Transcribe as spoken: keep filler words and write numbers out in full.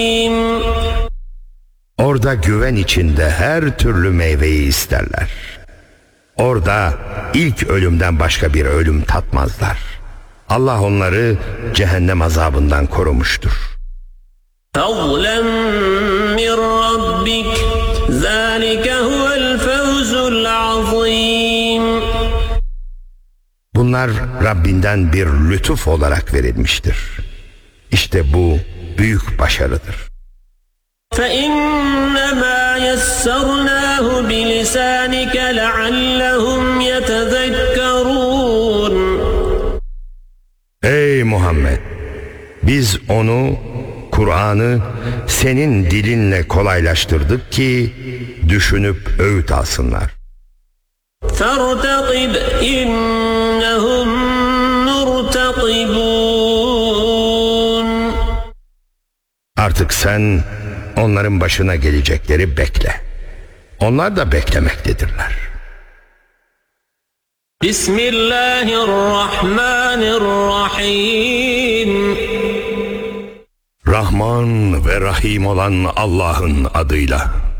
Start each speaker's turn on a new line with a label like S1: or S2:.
S1: Orada güven içinde her türlü meyveyi isterler. Orada ilk ölümden başka bir ölüm tatmazlar. Allah onları cehennem azabından korumuştur.
S2: فَضْلًا مِّن رَّبِّكَ ذَٰلِكَ هُوَ الْفَوْزُ الْعَظِيمُ.
S1: Bunlar Rabbinden bir lütuf olarak verilmiştir. İşte bu büyük başarıdır.
S2: فَإِنَّمَا يَسَّرْنَاهُ بِلِسَانِكَ لَعَلَّهُمْ يَتَذَكَّرُونَ.
S1: Ey Muhammed! Biz onu, Kur'an'ı senin dilinle kolaylaştırdık ki düşünüp öğüt alsınlar.
S2: فَارْتَقِبْ إِنَّهُمْ مُرْتَقِبُونَ.
S1: Artık sen onların başına gelecekleri bekle. Onlar da beklemektedirler.
S2: Bismillahirrahmanirrahim.
S1: Rahman ve Rahim olan Allah'ın adıyla.